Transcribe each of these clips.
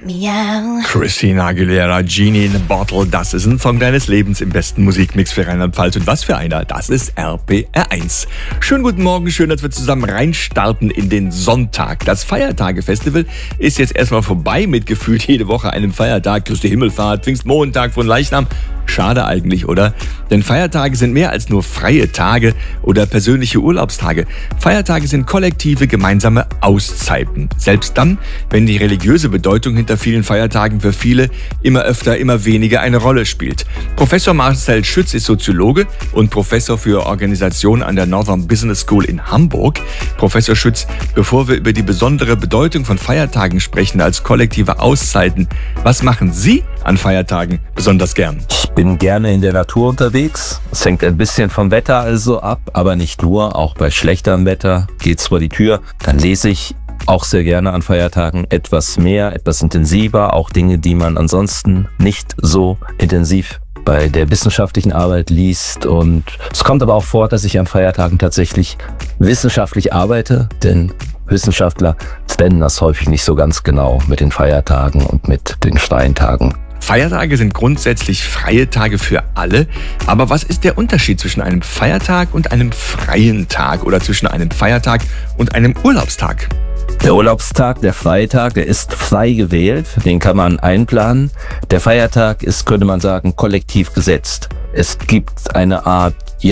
Miau. Christina Aguilera, Genie in a Bottle, das ist ein Song deines Lebens im besten Musikmix für Rheinland-Pfalz. Und was für einer, das ist RPR1. Schönen guten Morgen, schön, dass wir zusammen reinstarten in den Sonntag. Das Feiertage-Festival ist jetzt erstmal vorbei mit gefühlt jede Woche einem Feiertag. Christi Himmelfahrt, Pfingstmontag, Fronleichnam. Schade eigentlich, oder? Denn Feiertage sind mehr als nur freie Tage oder persönliche Urlaubstage. Feiertage sind kollektive, gemeinsame Auszeiten. Selbst dann, wenn die religiöse Bedeutung hinter vielen Feiertagen für viele immer öfter, immer weniger eine Rolle spielt. Professor Marcel Schütz ist Soziologe und Professor für Organisation an der Northern Business School in Hamburg. Professor Schütz, bevor wir über die besondere Bedeutung von Feiertagen sprechen als kollektive Auszeiten, was machen Sie an Feiertagen besonders gern? Ich bin gerne in der Natur unterwegs. Es hängt ein bisschen vom Wetter also ab, aber nicht nur. Auch bei schlechterem Wetter geht's vor die Tür. Dann lese ich auch sehr gerne an Feiertagen etwas mehr, etwas intensiver. Auch Dinge, die man ansonsten nicht so intensiv bei der wissenschaftlichen Arbeit liest. Und es kommt aber auch vor, dass ich an Feiertagen tatsächlich wissenschaftlich arbeite, denn Wissenschaftler trennen das häufig nicht so ganz genau mit den Feiertagen und mit den freien Tagen. Feiertage sind grundsätzlich freie Tage für alle. Aber was ist der Unterschied zwischen einem Feiertag und einem freien Tag oder zwischen einem Feiertag und einem Urlaubstag? Der Urlaubstag, der Freitag, der ist frei gewählt. Den kann man einplanen. Der Feiertag ist, könnte man sagen, kollektiv gesetzt. Es gibt eine Art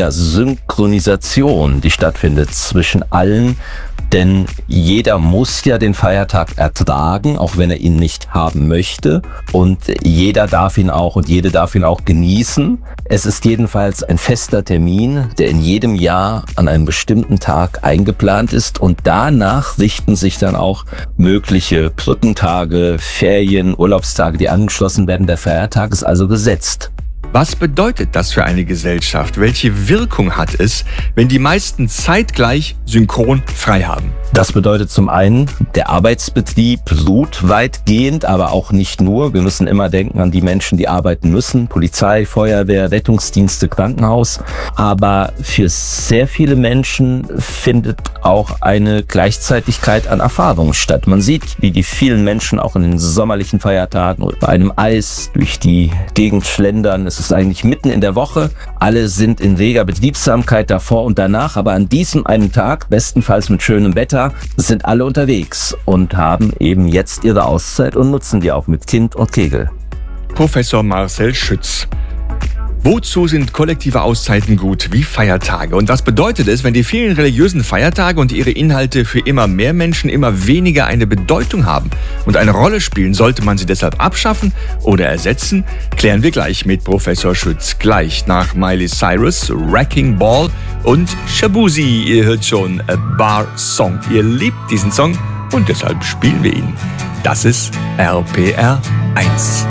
Synchronisation, die stattfindet zwischen allen. Denn jeder muss ja den Feiertag ertragen, auch wenn er ihn nicht haben möchte. Und jeder darf ihn auch und jede darf ihn auch genießen. Es ist jedenfalls ein fester Termin, der in jedem Jahr an einem bestimmten Tag eingeplant ist. Und danach richten sich dann auch mögliche Brückentage, Ferien, Urlaubstage, die angeschlossen werden. Der Feiertag ist also gesetzt. Was bedeutet das für eine Gesellschaft? Welche Wirkung hat es, wenn die meisten zeitgleich synchron frei haben? Das bedeutet zum einen, der Arbeitsbetrieb ruht weitgehend, aber auch nicht nur. Wir müssen immer denken an die Menschen, die arbeiten müssen. Polizei, Feuerwehr, Rettungsdienste, Krankenhaus. Aber für sehr viele Menschen findet auch eine Gleichzeitigkeit an Erfahrungen statt. Man sieht, wie die vielen Menschen auch in den sommerlichen Feiertagen bei einem Eis durch die Gegend schlendern. Es ist eigentlich mitten in der Woche. Alle sind in reger Betriebsamkeit davor und danach. Aber an diesem einen Tag, bestenfalls mit schönem Wetter, sind alle unterwegs und haben eben jetzt ihre Auszeit und nutzen die auch mit Kind und Kegel. Professor Marcel Schütz. Wozu sind kollektive Auszeiten gut wie Feiertage? Und was bedeutet es, wenn die vielen religiösen Feiertage und ihre Inhalte für immer mehr Menschen immer weniger eine Bedeutung haben und eine Rolle spielen? Sollte man sie deshalb abschaffen oder ersetzen? Klären wir gleich mit Professor Schütz. Gleich nach Miley Cyrus, Wrecking Ball und Shabuzi. Ihr hört schon, A Bar Song. Ihr liebt diesen Song und deshalb spielen wir ihn. Das ist RPR 1.